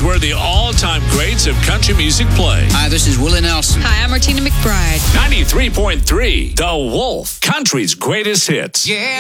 is where the all-time greats of country music play. Hi, this is Willie Nelson. Hi, I'm Martina McBride. 93.3 The Wolf, country's greatest hits. Yeah.